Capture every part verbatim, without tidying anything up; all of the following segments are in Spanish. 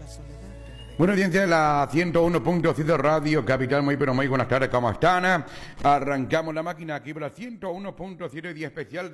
Buenos días, de la ciento uno punto siete Radio Capital, muy pero muy buenas tardes, ¿cómo están? Arrancamos la máquina aquí por la ciento uno punto siete, día especial,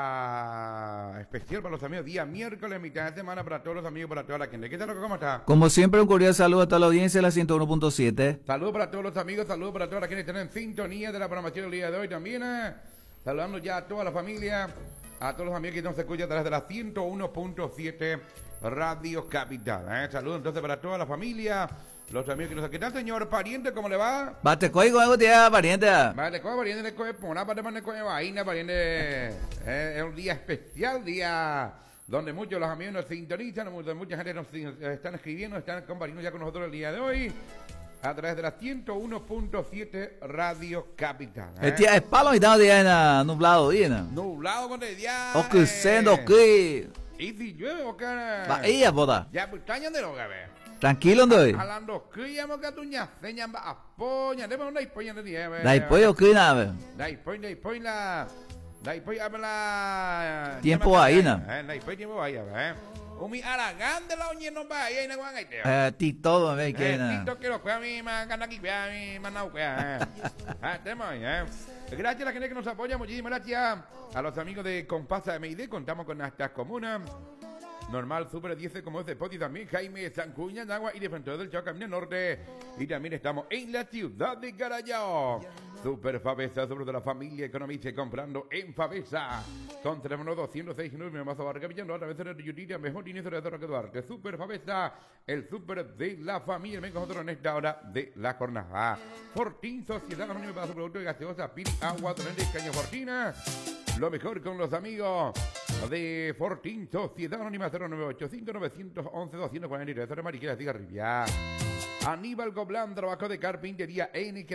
día especial para los amigos, día miércoles, mitad de semana para todos los amigos, para toda la gente. ¿Qué tal, loco? ¿Cómo está? Como siempre, un cordial saludo a toda la audiencia de la ciento uno punto siete. Saludos para todos los amigos, saludos para todas las que están en sintonía de la programación del día de hoy también. Eh. Saludando ya a toda la familia, a todos los amigos que nos escuchan a través de la ciento uno punto siete Radio Capital. ¿eh? Saludos entonces para toda la familia, los amigos que nos escuchan. Señor pariente, ¿cómo le va? Bate coi con algo, tía, pariente. Vale, coi, pariente, le coi, pona, parte, parte, coi, vaina, pariente. Eh, es un día especial, día donde muchos de los amigos nos sintonizan, donde mucha gente nos están escribiendo, están compartiendo ya con nosotros el día de hoy a través de la ciento uno punto siete Radio Capital. ¿eh? Tía, es palo y estamos día nublado, ¿sí? Nublado con el día. O que sendo que. Y si llueve, o que. Va, ella, boda. Ya, pues, caña de lo que ve. Tranquilo, ¿no? Hablando que ya me catuña, señan va a poña, debe una poña de día. Dai poi o que nada. Dai poi, dai poi la. Dai poi habla. Tiempo ahí, ¿no? Dai poi tiempo ahí, ¿eh? Umi aragán de la oña no va ahí, no van ahí. Eh, ti todo, me que nada. Tito que lo juega mi man, gana aquí, vea mi manau, eh. Ah, tema ahí, eh. Gracias a la gente que nos apoya, muchísimas gracias a los amigos de Compasa M I D, contamos con estas comunas. Normal, Super diez, como es de Poti también, Jaime, Sancuña, Nagua y de Frente del Chao, Camino Norte. Y también estamos en la ciudad de Carallao. Super Favesa, sobre de la familia, economice comprando en Favesa. Con teléfono doscientos seis y nueve, Mazo Barca Villano, a través de la Yutiria, mejor inicio de Roque Duarte. Super Favesa, el super de la familia. Venga nosotros en esta hora de la jornada. Fortín, Sociedad Anónima para su producto de gaseosa, Piri, Agua, Tonel, Caña Fortina. Lo mejor con los amigos de Fortín, Sociedad Anónima cero nueve ocho cinco nueve once dos cuatro tres, Mariquera, Cigarrilla. Aníbal Goblán, trabajo de carpintería N.